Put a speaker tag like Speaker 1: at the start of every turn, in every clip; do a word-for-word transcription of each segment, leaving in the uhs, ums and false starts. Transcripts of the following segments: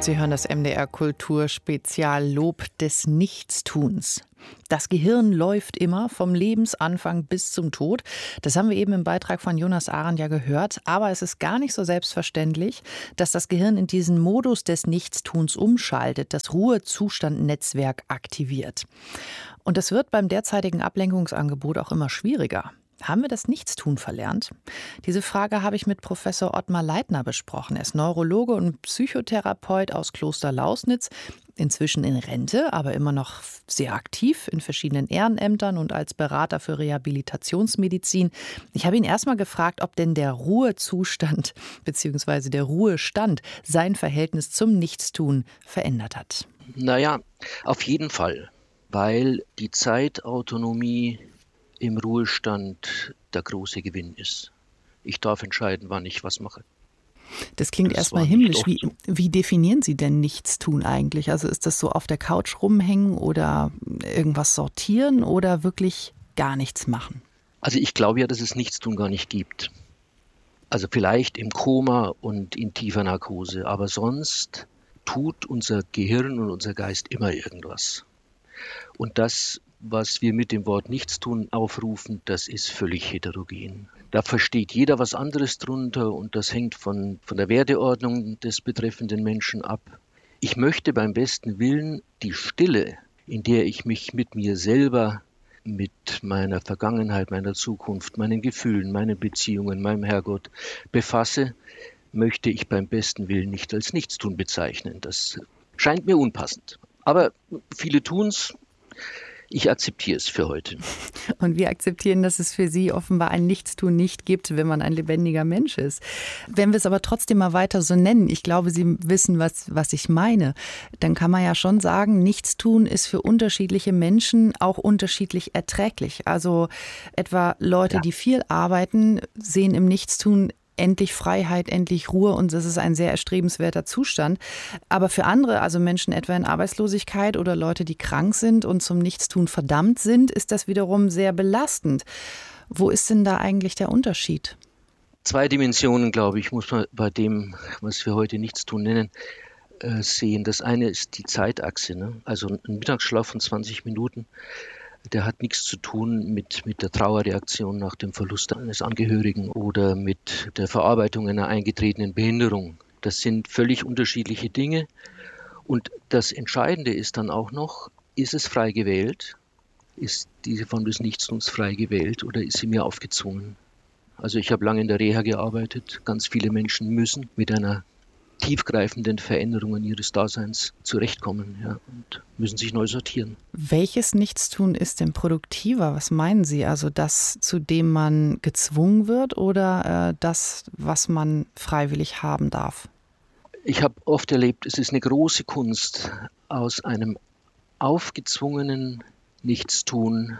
Speaker 1: Sie hören das M D R Kulturspezial Lob des Nichtstuns. Das Gehirn läuft immer vom Lebensanfang bis zum Tod. Das haben wir eben im Beitrag von Jonas Arendt ja gehört. Aber es ist gar nicht so selbstverständlich, dass das Gehirn in diesen Modus des Nichtstuns umschaltet, das Ruhezustandnetzwerk aktiviert. Und das wird beim derzeitigen Ablenkungsangebot auch immer schwieriger. Haben wir das Nichtstun verlernt? Diese Frage habe ich mit Professor Ottmar Leitner besprochen. Er ist Neurologe und Psychotherapeut aus Kloster-Lausnitz, inzwischen in Rente, aber immer noch sehr aktiv in verschiedenen Ehrenämtern und als Berater für Rehabilitationsmedizin. Ich habe ihn erstmal gefragt, ob denn der Ruhezustand bzw. der Ruhestand sein Verhältnis zum Nichtstun verändert hat.
Speaker 2: Naja, auf jeden Fall, weil die Zeitautonomie im Ruhestand der große Gewinn ist. Ich darf entscheiden, wann ich was mache.
Speaker 1: Das klingt das erstmal himmlisch. Wie, so. wie definieren Sie denn Nichtstun eigentlich? Also ist das so auf der Couch rumhängen oder irgendwas sortieren oder wirklich gar nichts machen?
Speaker 2: Also ich glaube ja, dass es Nichtstun gar nicht gibt. Also vielleicht im Koma und in tiefer Narkose, aber sonst tut unser Gehirn und unser Geist immer irgendwas. Und das, was wir mit dem Wort Nichtstun aufrufen, das ist völlig heterogen. Da versteht jeder was anderes drunter und das hängt von, von der Werteordnung des betreffenden Menschen ab. Ich möchte beim besten Willen die Stille, in der ich mich mit mir selber, mit meiner Vergangenheit, meiner Zukunft, meinen Gefühlen, meinen Beziehungen, meinem Herrgott befasse, möchte ich beim besten Willen nicht als Nichtstun bezeichnen. Das scheint mir unpassend. Aber viele tun's. Ich akzeptiere es für heute.
Speaker 1: Und wir akzeptieren, dass es für Sie offenbar ein Nichtstun nicht gibt, wenn man ein lebendiger Mensch ist. Wenn wir es aber trotzdem mal weiter so nennen, ich glaube, Sie wissen, was, was ich meine, dann kann man ja schon sagen, Nichtstun ist für unterschiedliche Menschen auch unterschiedlich erträglich. Also etwa Leute, ja. die viel arbeiten, sehen im Nichtstun endlich Freiheit, endlich Ruhe und das ist ein sehr erstrebenswerter Zustand. Aber für andere, also Menschen etwa in Arbeitslosigkeit oder Leute, die krank sind und zum Nichtstun verdammt sind, ist das wiederum sehr belastend. Wo ist denn da eigentlich der Unterschied?
Speaker 2: Zwei Dimensionen, glaube ich, muss man bei dem, was wir heute Nichtstun nennen, äh, sehen. Das eine ist die Zeitachse, ne? Also ein Mittagsschlaf von zwanzig Minuten. Der hat nichts zu tun mit, mit der Trauerreaktion nach dem Verlust eines Angehörigen oder mit der Verarbeitung einer eingetretenen Behinderung. Das sind völlig unterschiedliche Dinge. Und das Entscheidende ist dann auch noch, ist es frei gewählt? Ist diese Form des Nichtstuns frei gewählt oder ist sie mir aufgezwungen? Also ich habe lange in der Reha gearbeitet. Ganz viele Menschen müssen mit einer tiefgreifenden Veränderungen ihres Daseins zurechtkommen, ja, und müssen sich neu sortieren.
Speaker 1: Welches Nichtstun ist denn produktiver? Was meinen Sie? Also das, zu dem man gezwungen wird oder äh, das, was man freiwillig haben darf?
Speaker 2: Ich habe oft erlebt, es ist eine große Kunst, aus einem aufgezwungenen Nichtstun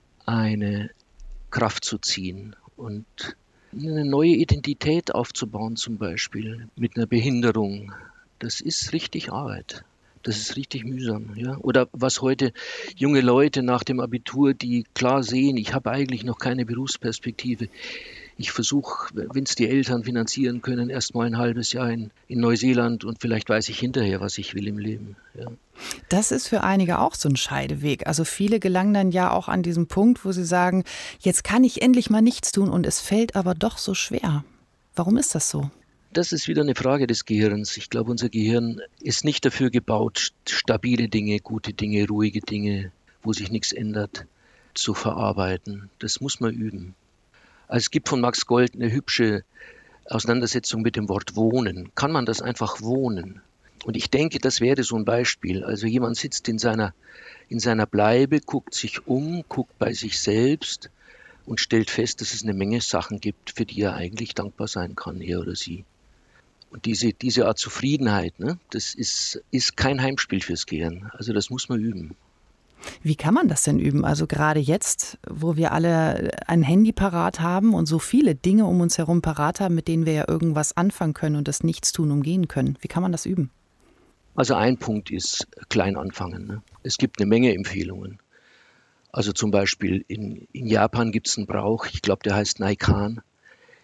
Speaker 2: eine Kraft zu ziehen und eine neue Identität aufzubauen, zum Beispiel mit einer Behinderung. Das ist richtig Arbeit. Das ist richtig mühsam. Ja? Oder was heute junge Leute nach dem Abitur, die klar sehen, ich habe eigentlich noch keine Berufsperspektive. Ich versuche, wenn es die Eltern finanzieren können, erst mal ein halbes Jahr in, in Neuseeland und vielleicht weiß ich hinterher, was ich will im Leben. Ja.
Speaker 1: Das ist für einige auch so ein Scheideweg. Also viele gelangen dann ja auch an diesen Punkt, wo sie sagen, jetzt kann ich endlich mal nichts tun und es fällt aber doch so schwer. Warum ist das so?
Speaker 2: Das ist wieder eine Frage des Gehirns. Ich glaube, unser Gehirn ist nicht dafür gebaut, stabile Dinge, gute Dinge, ruhige Dinge, wo sich nichts ändert, zu verarbeiten. Das muss man üben. Also es gibt von Max Gold eine hübsche Auseinandersetzung mit dem Wort Wohnen. Kann man das einfach wohnen? Und ich denke, das wäre so ein Beispiel. Also jemand sitzt in seiner, in seiner Bleibe, guckt sich um, guckt bei sich selbst und stellt fest, dass es eine Menge Sachen gibt, für die er eigentlich dankbar sein kann, er oder sie. Und diese, diese Art Zufriedenheit, ne, das ist, ist kein Heimspiel fürs Gehirn. Also das muss man üben.
Speaker 1: Wie kann man das denn üben? Also gerade jetzt, wo wir alle ein Handy parat haben und so viele Dinge um uns herum parat haben, mit denen wir ja irgendwas anfangen können und das Nichtstun umgehen können. Wie kann man das üben?
Speaker 2: Also ein Punkt ist klein anfangen. Ne? Es gibt eine Menge Empfehlungen. Also zum Beispiel in, in Japan gibt es einen Brauch, ich glaube, der heißt Naikan.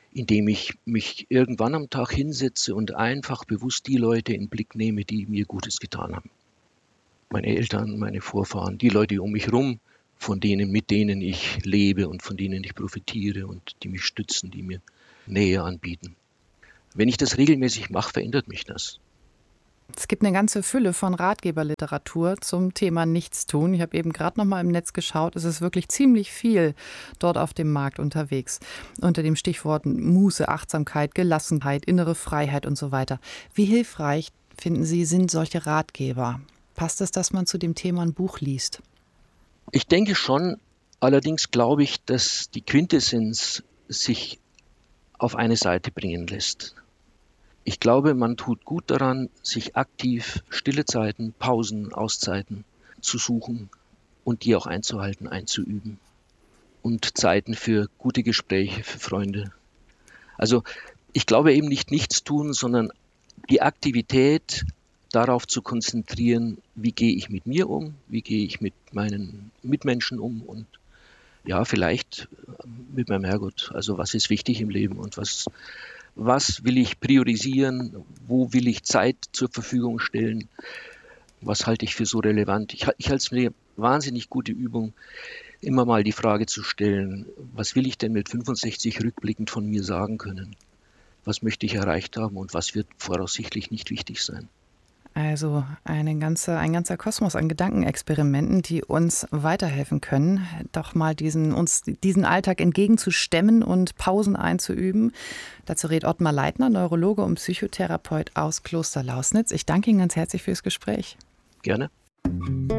Speaker 2: indem ich mich irgendwann am Tag hinsetze und einfach bewusst die Leute in den Blick nehme, die mir Gutes getan haben. Meine Eltern, meine Vorfahren, die Leute um mich herum, von denen, mit denen ich lebe und von denen ich profitiere und die mich stützen, die mir Nähe anbieten. Wenn ich das regelmäßig mache, verändert mich das.
Speaker 1: Es gibt eine ganze Fülle von Ratgeberliteratur zum Thema Nichtstun. Ich habe eben gerade noch mal im Netz geschaut. Es ist wirklich ziemlich viel dort auf dem Markt unterwegs. Unter dem Stichworten Muße, Achtsamkeit, Gelassenheit, innere Freiheit und so weiter. Wie hilfreich, finden Sie, sind solche Ratgeber? Passt es, dass man zu dem Thema ein Buch liest?
Speaker 2: Ich denke schon. Allerdings glaube ich, dass die Quintessenz sich auf eine Seite bringen lässt. Ich glaube, man tut gut daran, sich aktiv stille Zeiten, Pausen, Auszeiten zu suchen und die auch einzuhalten, einzuüben. Und Zeiten für gute Gespräche, für Freunde. Also ich glaube eben nicht nichts tun, sondern die Aktivität darauf zu konzentrieren, wie gehe ich mit mir um, wie gehe ich mit meinen Mitmenschen um und ja, vielleicht mit meinem Herrgott. Also was ist wichtig im Leben und was... Was will ich priorisieren? Wo will ich Zeit zur Verfügung stellen? Was halte ich für so relevant? Ich, ich halte es mir eine wahnsinnig gute Übung, immer mal die Frage zu stellen, was will ich denn mit fünfundsechzig rückblickend von mir sagen können? Was möchte ich erreicht haben und was wird voraussichtlich nicht wichtig sein?
Speaker 1: Also eine ganze, ein ganzer Kosmos an Gedankenexperimenten, die uns weiterhelfen können, doch mal diesen, uns diesen Alltag entgegenzustemmen und Pausen einzuüben. Dazu rät Ottmar Leitner, Neurologe und Psychotherapeut aus Kloster Lausnitz. Ich danke Ihnen ganz herzlich fürs Gespräch.
Speaker 2: Gerne.